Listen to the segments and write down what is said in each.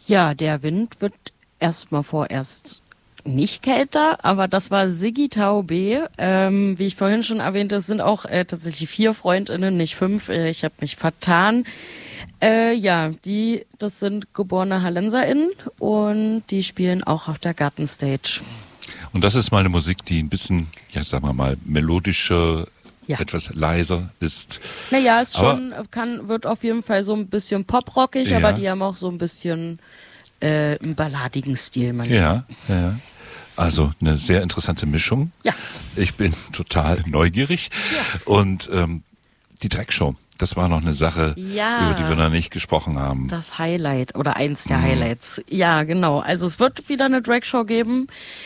Ja, der Wind wird erstmal vorerst nicht kälter, aber das war Siggi Taube. Wie ich vorhin schon erwähnte, es sind auch tatsächlich 4 FreundInnen, nicht 5. Ich habe mich vertan. Das sind geborene HallenserInnen und die spielen auch auf der Gartenstage. Und das ist mal eine Musik, die ein bisschen, ja, sagen wir mal, melodischer, etwas leiser ist. Naja, wird auf jeden Fall so ein bisschen poprockig, aber die haben auch so ein bisschen einen balladigen Stil manchmal. Ja. Also eine sehr interessante Mischung. Ja. Ich bin total neugierig. Ja. Und die Dreckshow, das war noch eine Sache, über die wir noch nicht gesprochen haben. Das Highlight oder eins der Highlights. Ja, genau. Also es wird wieder eine Dragshow geben.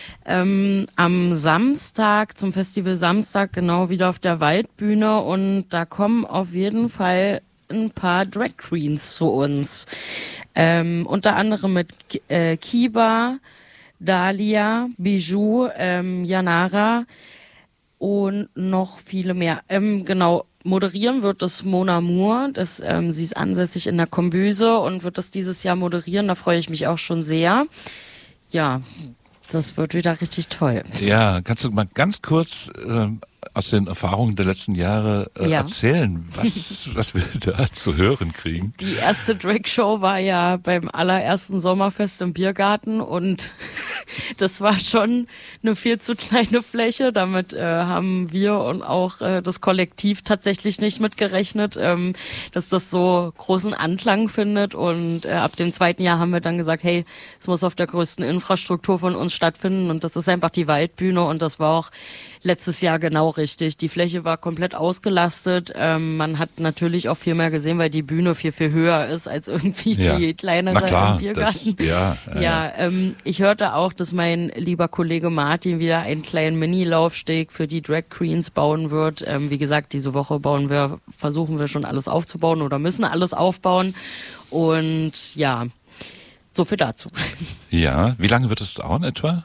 Am Samstag, zum Festival Samstag, genau wieder auf der Waldbühne. Und da kommen auf jeden Fall ein paar Drag Queens zu uns. Unter anderem mit Kiba, Dalia, Bijou, Janara und noch viele mehr. Moderieren wird das Mona Moore. Sie ist ansässig in der Kombüse und wird das dieses Jahr moderieren. Da freue ich mich auch schon sehr. Ja, das wird wieder richtig toll. Ja, kannst du mal ganz kurz aus den Erfahrungen der letzten Jahre erzählen, was wir da zu hören kriegen? Die erste Drag-Show war ja beim allerersten Sommerfest im Biergarten und das war schon eine viel zu kleine Fläche. Damit haben wir und auch das Kollektiv tatsächlich nicht mitgerechnet, dass das so großen Anklang findet. Und ab dem 2. Jahr haben wir dann gesagt, hey, es muss auf der größten Infrastruktur von uns stattfinden und das ist einfach die Waldbühne und das war auch letztes Jahr genau richtig. Die Fläche war komplett ausgelastet. Man hat natürlich auch viel mehr gesehen, weil die Bühne viel, viel höher ist als irgendwie die kleinere im Biergarten. Ich hörte auch, dass mein lieber Kollege Martin wieder einen kleinen Mini-Laufsteg für die Drag Queens bauen wird. Wie gesagt, diese Woche versuchen wir schon alles aufzubauen oder müssen alles aufbauen. Und ja, so viel dazu. Ja, wie lange wird es dauern etwa?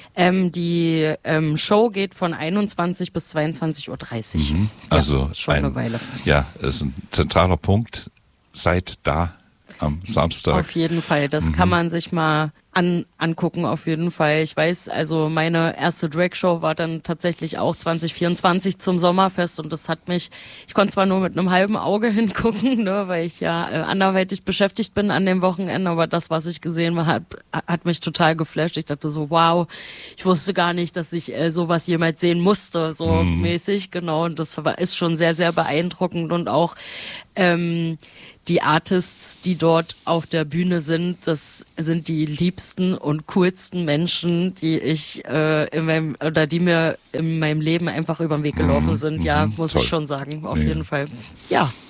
Die Show geht von 21 bis 22:30 Uhr. Also schon eine Weile. Ja, ist ein zentraler Punkt. Seid da am Samstag. Auf jeden Fall, das kann man sich mal angucken, auf jeden Fall. Ich weiß, also meine erste Drag-Show war dann tatsächlich auch 2024 zum Sommerfest und ich konnte zwar nur mit einem halben Auge hingucken, ne, weil ich ja anderweitig beschäftigt bin an dem Wochenende, aber das, was ich gesehen habe, hat mich total geflasht. Ich dachte so, wow, ich wusste gar nicht, dass ich sowas jemals sehen musste, so mäßig, genau, und das ist schon sehr, sehr beeindruckend und auch die Artists, die dort auf der Bühne sind, das sind die liebsten und coolsten Menschen, die die mir in meinem Leben einfach über den Weg gelaufen sind. Ja, muss ich schon sagen, auf jeden Fall. Ja.